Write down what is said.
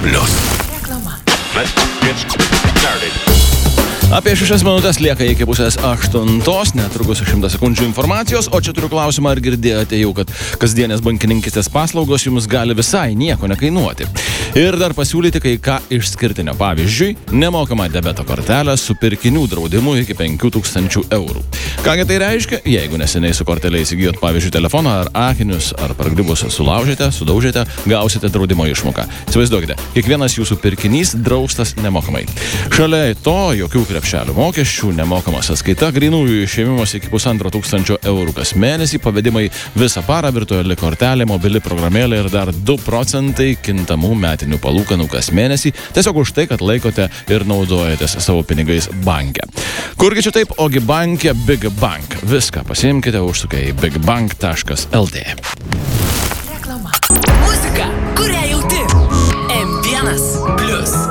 Reklama. Let's get started. Apie 6 minutės lieka iki 7:30, netrukus 100 sekundžių informacijos, o čia turiu klausimą, ar girdėjote jau, kad kasdienės bankininkystės paslaugos jums gali visai nieko nekainuoti. Ir dar pasiūlyti kai ką išskirtinio. Pavyzdžiui, nemokamą debeto kortelę su pirkinių draudimu iki 5000 eurų. Kągi tai reiškia? Jeigu neseniai su kortelė įsigijot, pavyzdžiui, telefoną ar akinius, ar pargribus sulaužėte, sudaužėte, gausite draudimo išmoką. Įsivaizduokite, kiekvienas jūsų pirkinys draustas nemokamai. Šalia to jokių krepšelių mokesčių, nemokama sąskaita, grynųjų išėmimas iki 1500 eurų kas mėnesį, pavedimai visą parą, virtuali kortelė, mobili programėlė ir dar 2 procentai kintamų metinių palūkanų kas mėnesį, tiesiog už tai, kad laikote ir naudojatės savo pinigais banke. Kurgi čia taip, ogi banke Big Bank. Viską pasiimkite, užsukę į bigbank.lt. Reklama. Muzika, kurią jauti. M1+.